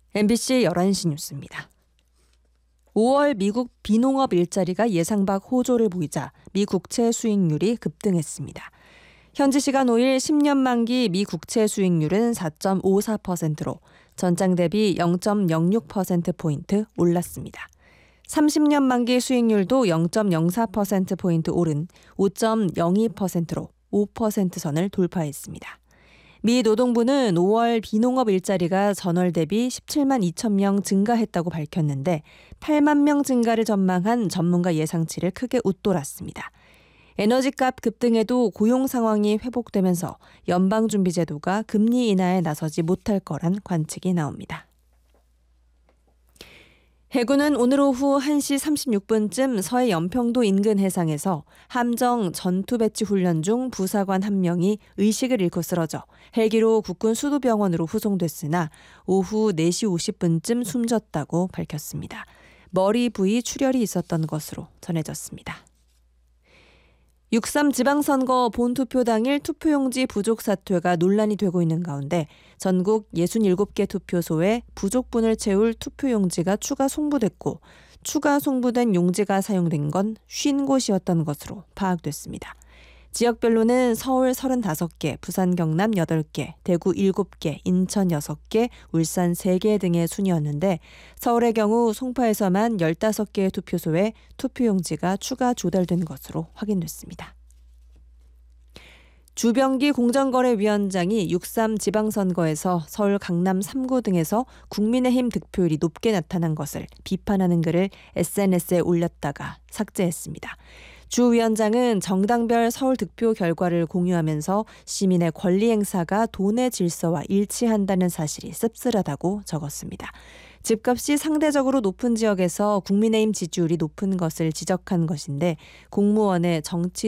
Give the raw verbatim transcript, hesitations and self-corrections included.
엠비씨 열한 시 뉴스입니다. 오월 미국 비농업 일자리가 예상 밖 호조를 보이자 미 국채 수익률이 급등했습니다. 현지 시간 오 일 십 년 만기 미 국채 수익률은 사 점 오사 퍼센트로 전장 대비 영 점 영육 퍼센트포인트 올랐습니다. 삼십 년 만기 수익률도 영 점 영사 퍼센트포인트 오른 오 점 영이 퍼센트로 오 퍼센트 선을 돌파했습니다. 미 노동부는 오월 비농업 일자리가 전월 대비 십칠만 이천 명 증가했다고 밝혔는데 팔만 명 증가를 전망한 전문가 예상치를 크게 웃돌았습니다. 에너지값 급등에도 고용 상황이 회복되면서 연방준비제도가 금리 인하에 나서지 못할 거란 관측이 나옵니다. 해군은 오늘 오후 한 시 삼십육 분쯤 서해 연평도 인근 해상에서 함정 전투 배치 훈련 중 부사관 한 명이 의식을 잃고 쓰러져 헬기로 국군 수도병원으로 후송됐으나 오후 네 시 오십 분쯤 숨졌다고 밝혔습니다. 머리 부위 출혈이 있었던 것으로 전해졌습니다. 육삼 지방선거 본투표 당일 투표용지 부족 사퇴가 논란이 되고 있는 가운데 전국 예순일곱 개 투표소에 부족분을 채울 투표용지가 추가 송부됐고 추가 송부된 용지가 사용된 건 오십 곳이었던 것으로 파악됐습니다. 지역별로는 서울 서른다섯 개, 부산 경남 여덟 개, 대구 일곱 개, 인천 여섯 개, 울산 세 개 등의 순이었는데 서울의 경우 송파에서만 열다섯 개의 투표소에 투표용지가 추가 조달된 것으로 확인됐습니다. 주병기 공정거래위원장이 육삼 지방선거에서 서울 강남 삼 구 등에서 국민의힘 득표율이 높게 나타난 것을 비판하는 글을 에스엔에스에 올렸다가 삭제했습니다. 주 위원장은 정당별 서울 득표 결과를 공유하면서 시민의 권리 행사가 돈의 질서와 일치한다는 사실이 씁쓸하다고 적었습니다. 집값이 상대적으로 높은 지역에서 국민의힘 지지율이 높은 것을 지적한 것인데 공무원의 정치